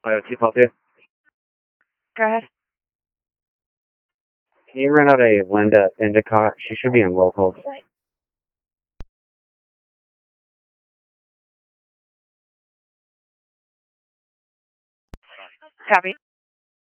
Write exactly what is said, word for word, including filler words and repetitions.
I O T call too. Go ahead. Can you run out a Linda Endicott? She should be in local. Copy.